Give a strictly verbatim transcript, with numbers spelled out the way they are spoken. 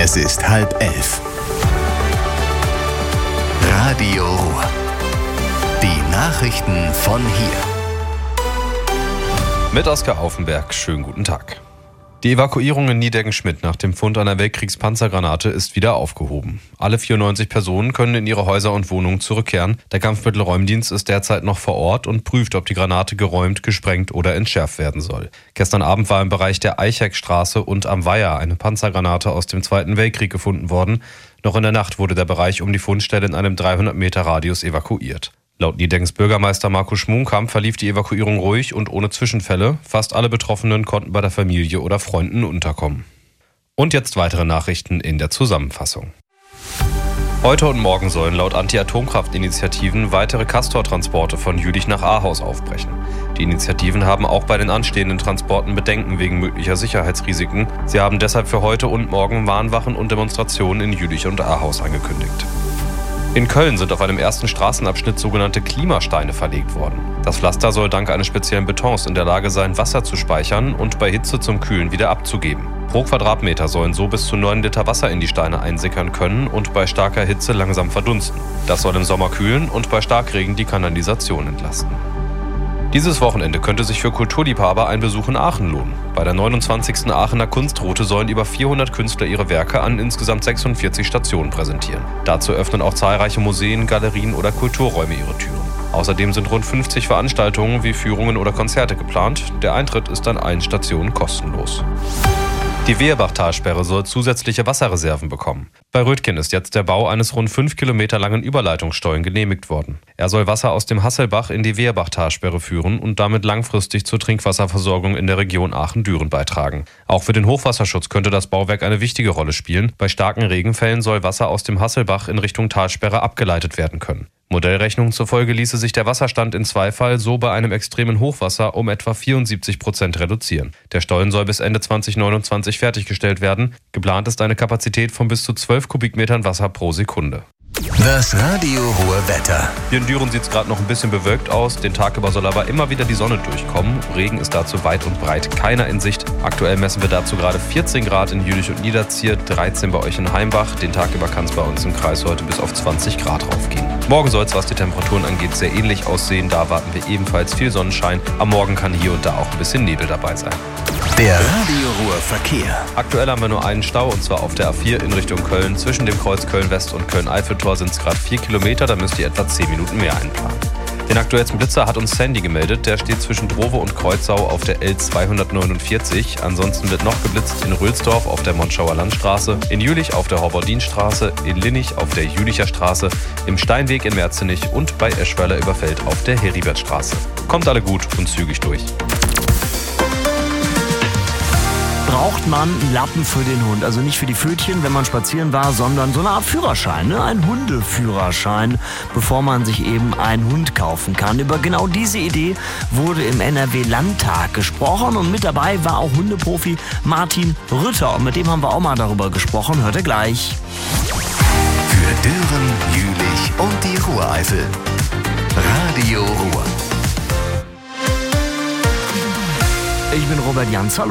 Es ist halb elf. Radio Ruhr. Die Nachrichten von hier. Mit Oskar Aufenberg, schönen guten Tag. Die Evakuierung in Nideggen-Schmidt nach dem Fund einer Weltkriegspanzergranate ist wieder aufgehoben. Alle vierundneunzig Personen können in ihre Häuser und Wohnungen zurückkehren. Der Kampfmittelräumdienst ist derzeit noch vor Ort und prüft, ob die Granate geräumt, gesprengt oder entschärft werden soll. Gestern Abend war im Bereich der Eicheckstraße und am Weiher eine Panzergranate aus dem Zweiten Weltkrieg gefunden worden. Noch in der Nacht wurde der Bereich um die Fundstelle in einem dreihundert Meter Radius evakuiert. Laut Nideggens Bürgermeister Markus Schmuhnkamp verlief die Evakuierung ruhig und ohne Zwischenfälle. Fast alle Betroffenen konnten bei der Familie oder Freunden unterkommen. Und jetzt weitere Nachrichten in der Zusammenfassung. Heute und morgen sollen laut Anti-Atomkraft-Initiativen weitere Castor-Transporte von Jülich nach Ahaus aufbrechen. Die Initiativen haben auch bei den anstehenden Transporten Bedenken wegen möglicher Sicherheitsrisiken. Sie haben deshalb für heute und morgen Warnwachen und Demonstrationen in Jülich und Ahaus angekündigt. In Köln sind auf einem ersten Straßenabschnitt sogenannte Klimasteine verlegt worden. Das Pflaster soll dank eines speziellen Betons in der Lage sein, Wasser zu speichern und bei Hitze zum Kühlen wieder abzugeben. Pro Quadratmeter sollen so bis zu neun Liter Wasser in die Steine einsickern können und bei starker Hitze langsam verdunsten. Das soll im Sommer kühlen und bei Starkregen die Kanalisation entlasten. Dieses Wochenende könnte sich für Kulturliebhaber ein Besuch in Aachen lohnen. Bei der neunundzwanzigsten Aachener Kunstroute sollen über vierhundert Künstler ihre Werke an insgesamt sechsundvierzig Stationen präsentieren. Dazu öffnen auch zahlreiche Museen, Galerien oder Kulturräume ihre Türen. Außerdem sind rund fünfzig Veranstaltungen wie Führungen oder Konzerte geplant. Der Eintritt ist an allen Stationen kostenlos. Die Weherbach-Talsperre soll zusätzliche Wasserreserven bekommen. Bei Rötgen ist jetzt der Bau eines rund fünf Kilometer langen Überleitungsstollen genehmigt worden. Er soll Wasser aus dem Hasselbach in die Weherbach-Talsperre führen und damit langfristig zur Trinkwasserversorgung in der Region Aachen-Düren beitragen. Auch für den Hochwasserschutz könnte das Bauwerk eine wichtige Rolle spielen. Bei starken Regenfällen soll Wasser aus dem Hasselbach in Richtung Talsperre abgeleitet werden können. Modellrechnungen zufolge ließe sich der Wasserstand in Zweifall so bei einem extremen Hochwasser um etwa vierundsiebzig Prozent reduzieren. Der Stollen soll bis Ende zweitausendneunundzwanzig fertiggestellt werden. Geplant ist eine Kapazität von bis zu zwölf Kubikmetern Wasser pro Sekunde. Das Radio Ruhr Wetter. Hier in Düren sieht es gerade noch ein bisschen bewölkt aus. Den Tag über soll aber immer wieder die Sonne durchkommen. Regen ist dazu weit und breit keiner in Sicht. Aktuell messen wir dazu gerade vierzehn Grad in Jülich und Niederzier, dreizehn bei euch in Heimbach. Den Tag über kann es bei uns im Kreis heute bis auf zwanzig Grad raufgehen. Morgen soll es, was die Temperaturen angeht, sehr ähnlich aussehen. Da erwarten wir ebenfalls viel Sonnenschein. Am Morgen kann hier und da auch ein bisschen Nebel dabei sein. Der Radio Ruhr Verkehr. Aktuell haben wir nur einen Stau, und zwar auf der A vier in Richtung Köln. Zwischen dem Kreuz Köln-West und Köln-Eiffeltor sind es gerade vier Kilometer, da müsst ihr etwa zehn Minuten mehr einplanen. Den aktuellsten Blitzer hat uns Sandy gemeldet, der steht zwischen Drowe und Kreuzau auf der L zweihundertneunundvierzig. Ansonsten wird noch geblitzt in Rülsdorf auf der Monschauer Landstraße, in Jülich auf der Horbordinstraße, in Linnich auf der Jülicher Straße, im Steinweg in Merzenich und bei Eschweiler-Überfeld auf der Heribertstraße. Kommt alle gut und zügig durch. Braucht man einen Lappen für den Hund. Also nicht für die Pfötchen, wenn man spazieren war, sondern so eine Art Führerschein, ne? Ein Hundeführerschein, bevor man sich eben einen Hund kaufen kann. Über genau diese Idee wurde im N R W-Landtag gesprochen und mit dabei war auch Hundeprofi Martin Rütter. Und mit dem haben wir auch mal darüber gesprochen. Hört ihr gleich. Für Düren, Jülich und die Ruhreifel. Radio Ruhr. Ich bin Robert Janz. Hallo.